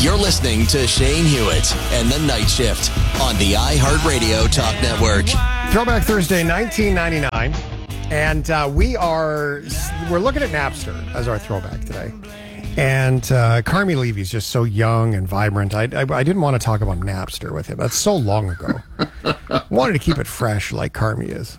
You're listening to Shane Hewitt and the Night Shift on the iHeartRadio Talk Network. Throwback Thursday, 1999. And we're looking at Napster as our throwback today. And Carmi Levy's just so young and vibrant. I didn't want to talk about Napster with him. That's so long ago. Wanted to keep it fresh like Carmi is.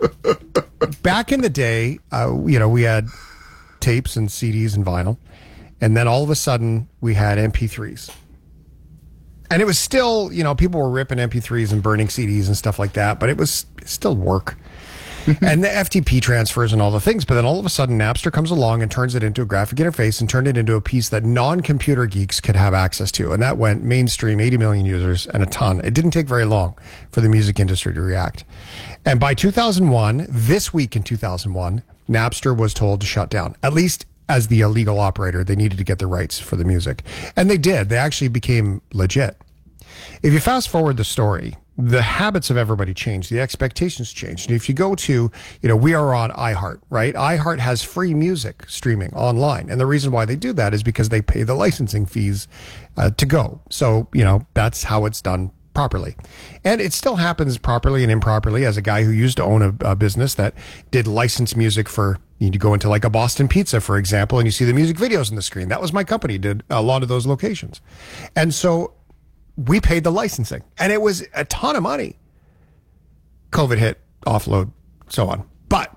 Back in the day, we had tapes and CDs and vinyl. And then all of a sudden, we had MP3s. And it was still, people were ripping MP3s and burning CDs and stuff like that, but it was still work. And the FTP transfers and all the things. But then all of a sudden, Napster comes along and turns it into a graphic interface and turned it into a piece that non-computer geeks could have access to. And that went mainstream, 80 million users and a ton. It didn't take very long for the music industry to react. And by 2001, this week in 2001, Napster was told to shut down, at least as the illegal operator. They needed to get the rights for the music. And they did. They actually became legit. If you fast forward the story, the habits of everybody changed. The expectations changed. And if you go to, we are on iHeart, right? iHeart has free music streaming online. And the reason why they do that is because they pay the licensing fees to go. So, that's how it's done properly. And it still happens properly and improperly. As a guy who used to own a business that did licensed music for, you go into like a Boston Pizza, for example, and you see the music videos on the screen. That was my company, did a lot of those locations. And so we paid the licensing, and it was a ton of money. COVID hit, offload, so on. But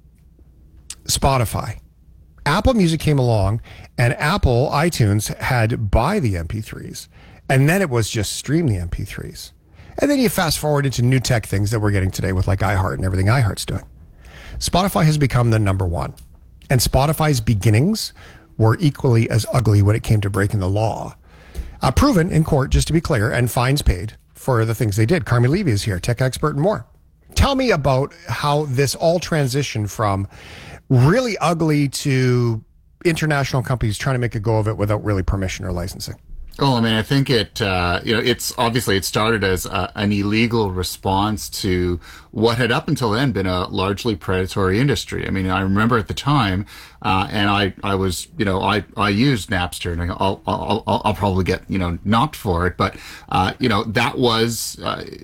Spotify, Apple Music came along, and Apple iTunes had buy the MP3s, and then it was just stream the MP3s. And then you fast forward into new tech things that we're getting today with like iHeart and everything iHeart's doing. Spotify has become the number one, and Spotify's beginnings were equally as ugly when it came to breaking the law. Proven in court, just to be clear, and fines paid for the things they did. Carmi Levy is here, tech expert and more. Tell me about how this all transitioned from really ugly to international companies trying to make a go of it without really permission or licensing. Oh, I think it's obviously it started as an illegal response to what had up until then been a largely predatory industry. I remember at the time, and I was, I used Napster, and I'll probably get, knocked for it, but, that was,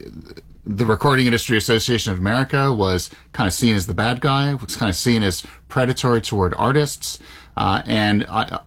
the Recording Industry Association of America was kind of seen as the bad guy, was kind of seen as predatory toward artists, and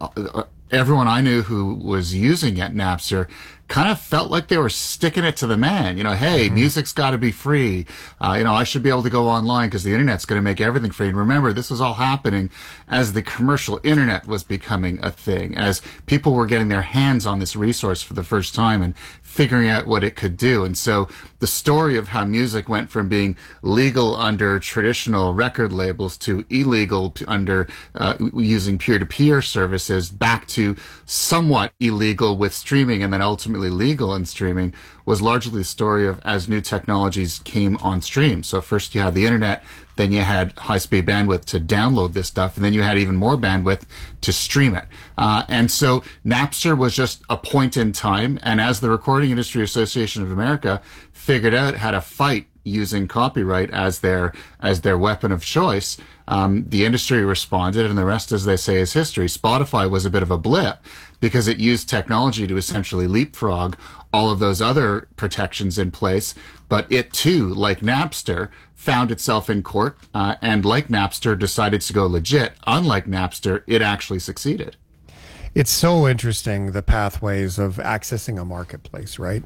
everyone I knew who was using Napster kind of felt like they were sticking it to the man. Hey, music's got to be free. I should be able to go online because the internet's going to make everything free. And remember, this was all happening as the commercial internet was becoming a thing, as people were getting their hands on this resource for the first time and figuring out what it could do. And so the story of how music went from being legal under traditional record labels to illegal under using peer-to-peer services back to somewhat illegal with streaming and then ultimately legal in streaming was largely the story of as new technologies came on stream. So first you had the internet, then you had high-speed bandwidth to download this stuff, and then you had even more bandwidth to stream it. And so Napster was just a point in time, and as the Recording Industry Association of America figured out how to fight using copyright as their weapon of choice, the industry responded, and the rest, as they say, is history. Spotify was a bit of a blip because it used technology to essentially leapfrog all of those other protections in place, but it too, like Napster, found itself in court, and like Napster, decided to go legit. Unlike Napster, it actually succeeded. It's so interesting, the pathways of accessing a marketplace, right?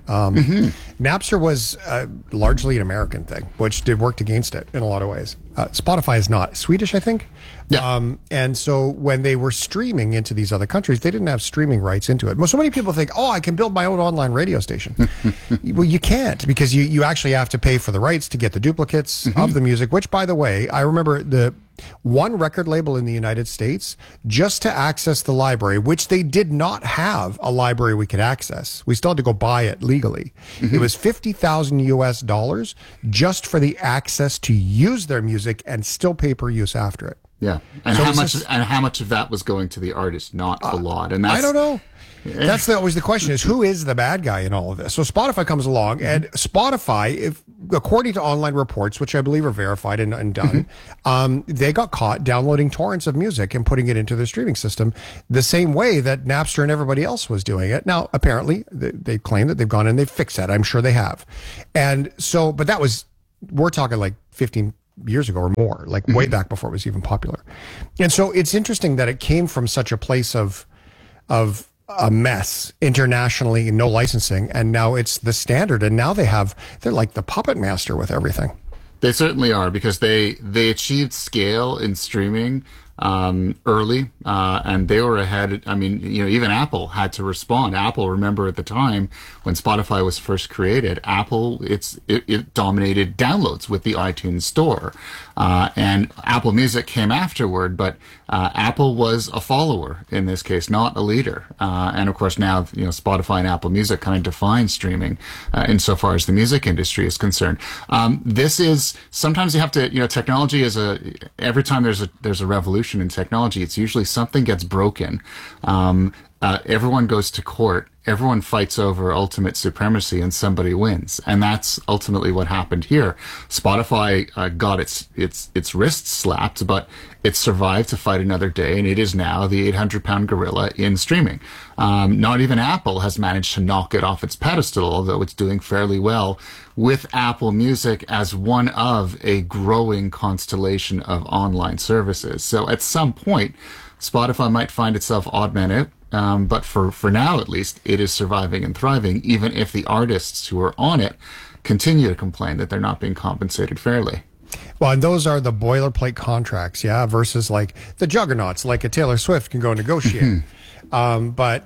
Napster was largely an American thing, which worked against it in a lot of ways. Spotify is not. Swedish, I think. Yeah. And so when they were streaming into these other countries, they didn't have streaming rights into it. Well, so many people think, I can build my own online radio station. Well, you can't, because you actually have to pay for the rights to get the duplicates of the music, which, by the way, I remember the one record label in the United States, just to access the library, which they did not have a library we could access. We still had to go buy it legally. It was $50,000 US just for the access to use their music and still pay per use after it. Yeah, and so how much of that was going to the artist? Not a lot, and that's, I don't know. That's always the question: is who is the bad guy in all of this? So Spotify comes along, and Spotify, according to online reports, which I believe are verified and done, they got caught downloading torrents of music and putting it into their streaming system the same way that Napster and everybody else was doing it. Now, apparently, they claim that they've gone in and they've fixed that. I'm sure they have. And so, but that was, we're talking like 15 years ago or more, like way back before it was even popular. And so it's interesting that it came from such a place of a mess internationally, no licensing, and now it's the standard, and now they're like the puppet master with everything. They certainly are, because they achieved scale in streaming early, and they were ahead. I mean, even Apple had to respond. Apple, remember at the time when Spotify was first created, Apple, it dominated downloads with the iTunes Store, and Apple Music came afterward, but Apple was a follower in this case, not a leader. And of course now, Spotify and Apple Music kind of define streaming insofar as the music industry is concerned. This is, sometimes you have to, technology is every time there's a revolution in technology, it's usually something gets broken. Everyone goes to court. Everyone fights over ultimate supremacy, and somebody wins. And that's ultimately what happened here. Spotify got its wrists slapped, but it survived to fight another day, and it is now the 800-pound gorilla in streaming. Not even Apple has managed to knock it off its pedestal, although it's doing fairly well with Apple Music as one of a growing constellation of online services. So at some point, Spotify might find itself odd man out. But for now, at least, it is surviving and thriving, even if the artists who are on it continue to complain that they're not being compensated fairly. Well, and those are the boilerplate contracts, yeah, versus like the juggernauts, like a Taylor Swift can go negotiate. But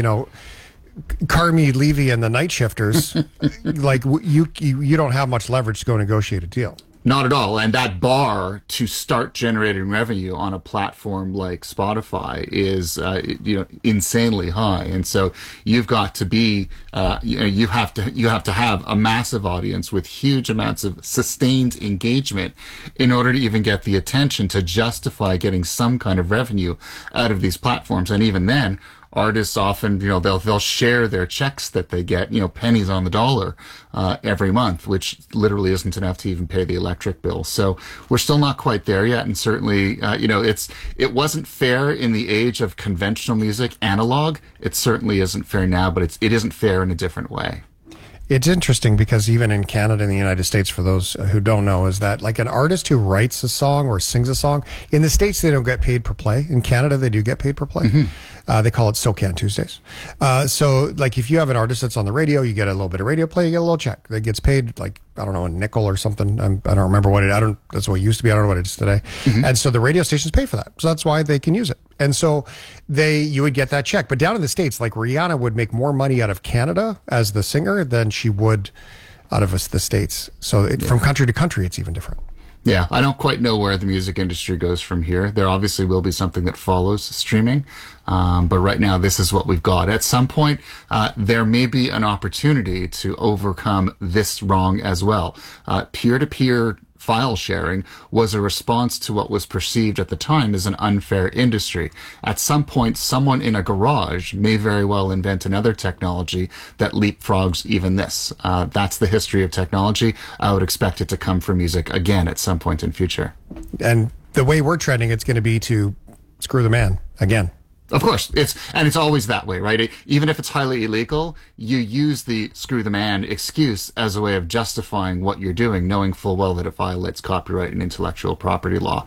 Carmi, Levy, and the Night Shifters, like you don't have much leverage to go negotiate a deal. Not at all. And that bar to start generating revenue on a platform like Spotify is, insanely high. And so you've got to be, you have to have a massive audience with huge amounts of sustained engagement in order to even get the attention to justify getting some kind of revenue out of these platforms. And even then, artists often, they'll share their checks that they get, pennies on the dollar, every month, which literally isn't enough to even pay the electric bill. So we're still not quite there yet. And certainly, it wasn't fair in the age of conventional music, analog. It certainly isn't fair now, but it isn't fair in a different way. It's interesting because even in Canada and the United States, for those who don't know, is that like an artist who writes a song or sings a song, in the States, they don't get paid per play. In Canada, they do get paid per play. They call it SoCan Tuesdays. So like if you have an artist that's on the radio, you get a little bit of radio play, you get a little check that gets paid like, I don't know, a nickel or something. I don't remember what that's what it used to be. I don't know what it is today. And so the radio stations pay for that. So that's why they can use it. And so you would get that check. But down in the States, like Rihanna would make more money out of Canada as the singer than she would out of the States. So from country to country, it's even different. Yeah, I don't quite know where the music industry goes from here. There obviously will be something that follows streaming. But right now, this is what we've got. At some point, there may be an opportunity to overcome this wrong as well. Peer-to-peer file sharing was a response to what was perceived at the time as an unfair industry. At some point, someone in a garage may very well invent another technology that leapfrogs even this. That's the history of technology. I would expect it to come for music again at some point in future. And the way we're trending, it's going to be to screw the man again. Of course, it's always that way, right? Even if it's highly illegal, you use the screw the man excuse as a way of justifying what you're doing, knowing full well that it violates copyright and intellectual property law.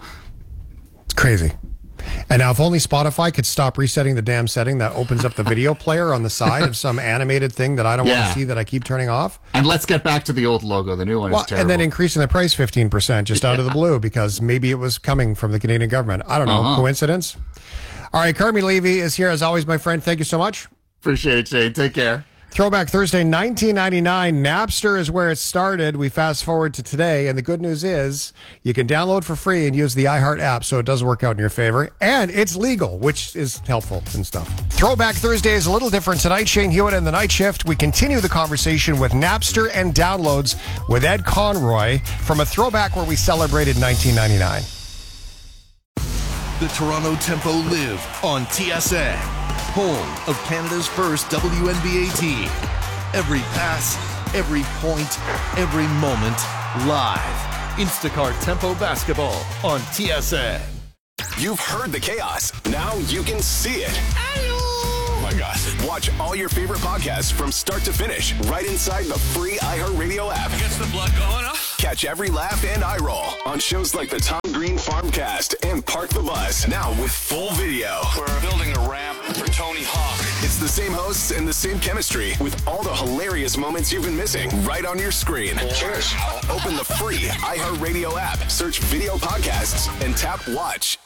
It's crazy. And now if only Spotify could stop resetting the damn setting that opens up the video player on the side of some animated thing that I don't want to see that I keep turning off. And let's get back to the old logo. The new one is terrible. And then increasing the price 15% just out of the blue because maybe it was coming from the Canadian government. I don't know. Coincidence? All right, Carmi Levy is here as always, my friend. Thank you so much. Appreciate it, Shane. Take care. Throwback Thursday, 1999. Napster is where it started. We fast forward to today, and the good news is you can download for free and use the iHeart app, so it does work out in your favor. And it's legal, which is helpful and stuff. Throwback Thursday is a little different tonight. Shane Hewitt and the Night Shift. We continue the conversation with Napster and downloads with Ed Conroy from a throwback where we celebrated 1999. The Toronto Tempo live on TSN, home of Canada's first WNBA team. Every pass, every point, every moment, live. Instacart Tempo Basketball on TSN. You've heard the chaos. Now you can see it. Oh my gosh. Watch all your favorite podcasts from start to finish right inside the free iHeartRadio app. Gets the blood going, huh? Catch every laugh and eye roll on shows like the Tom Green Farmcast and Park the Bus, now with full video. We're building a ramp for Tony Hawk. It's the same hosts and the same chemistry with all the hilarious moments you've been missing right on your screen. Cheers. Open the free iHeartRadio app, search video podcasts, and tap watch.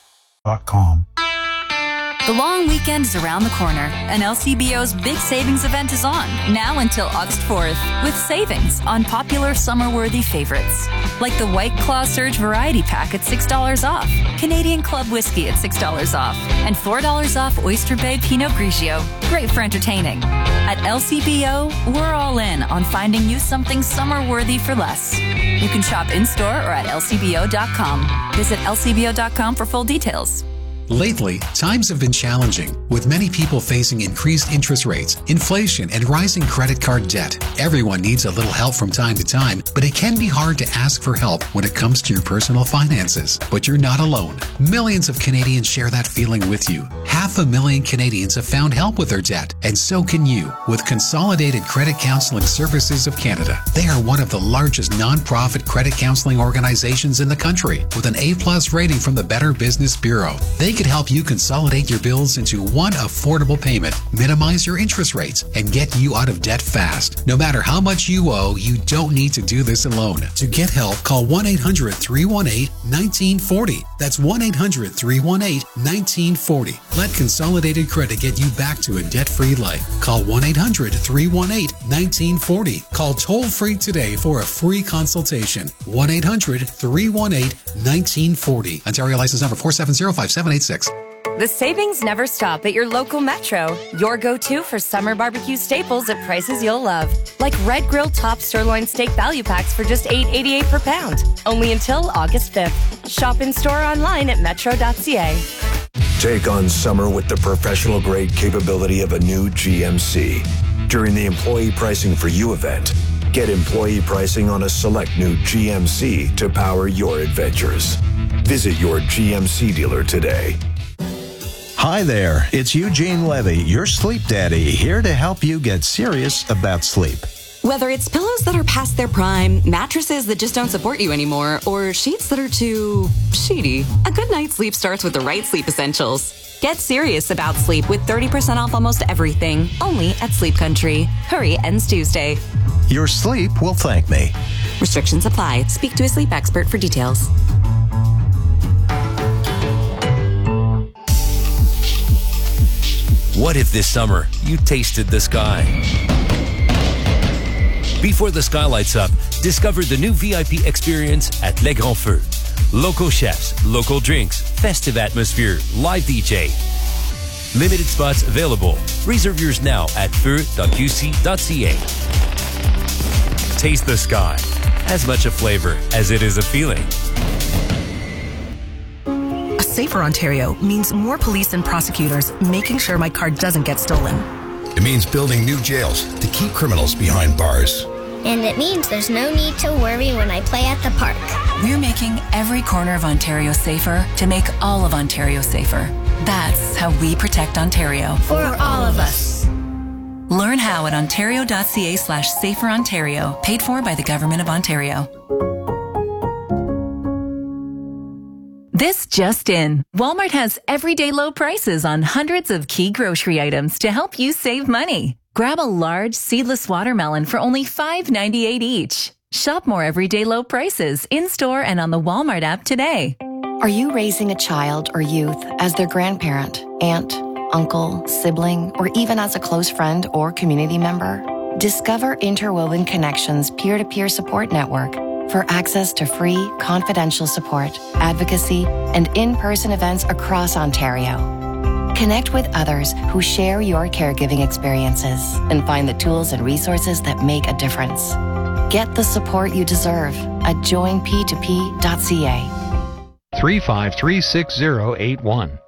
The long weekend is around the corner, and LCBO's big savings event is on, now until August 4th, with savings on popular summer-worthy favorites, like the White Claw Surge Variety Pack at $6 off, Canadian Club Whiskey at $6 off, and $4 off Oyster Bay Pinot Grigio. Great for entertaining. At LCBO, we're all in on finding you something summer-worthy for less. You can shop in-store or at lcbo.com. Visit lcbo.com for full details. Lately, times have been challenging, with many people facing increased interest rates, inflation, and rising credit card debt. Everyone needs a little help from time to time, but it can be hard to ask for help when it comes to your personal finances. But you're not alone. Millions of Canadians share that feeling with you. 500,000 Canadians have found help with their debt, and so can you with Consolidated Credit Counseling Services of Canada. They are one of the largest non-profit credit counseling organizations in the country, with an A+ rating from the Better Business Bureau. They could help you consolidate your bills into one affordable payment, minimize your interest rates, and get you out of debt fast. No matter how much you owe, you don't need to do this alone. To get help, call 1-800-318-1940. That's 1-800-318-1940. Let Consolidated Credit get you back to a debt-free life. Call 1-800-318-1940. Call toll-free today for a free consultation. 1-800-318-1940. Ontario license number 4705786. The savings never stop at your local Metro. Your go-to for summer barbecue staples at prices you'll love. Like Red Grill Top Sirloin Steak Value Packs for just $8.88 per pound. Only until August 5th. Shop in-store online at metro.ca. Take on summer with the professional-grade capability of a new GMC. During the Employee Pricing for You event, get employee pricing on a select new GMC to power your adventures. Visit your GMC dealer today. Hi there, it's Eugene Levy, your sleep daddy, here to help you get serious about sleep. Whether it's pillows that are past their prime, mattresses that just don't support you anymore, or sheets that are too sheety, a good night's sleep starts with the right sleep essentials. Get serious about sleep with 30% off almost everything, only at Sleep Country. Hurry, ends Tuesday. Your sleep will thank me. Restrictions apply. Speak to a sleep expert for details. What if this summer you tasted the sky? Before the sky lights up, discover the new VIP experience at Les Grands Feux. Local chefs, local drinks, festive atmosphere, live DJ. Limited spots available. Reserve yours now at feu.qc.ca. Taste the sky. As much a flavor as it is a feeling. A safer Ontario means more police and prosecutors making sure my car doesn't get stolen. It means building new jails to keep criminals behind bars. And it means there's no need to worry when I play at the park. We're making every corner of Ontario safer to make all of Ontario safer. That's how we protect Ontario. For all of us. Learn how at ontario.ca/saferontario, paid for by the Government of Ontario. This just in. Walmart has everyday low prices on hundreds of key grocery items to help you save money. Grab a large seedless watermelon for only $5.98 each. Shop more everyday low prices in-store and on the Walmart app today. Are you raising a child or youth as their grandparent, aunt, uncle, sibling, or even as a close friend or community member? Discover Interwoven Connections peer-to-peer support network for access to free, confidential support, advocacy, and in-person events across Ontario. Connect with others who share your caregiving experiences and find the tools and resources that make a difference. Get the support you deserve at joinp2p.ca. 3536081.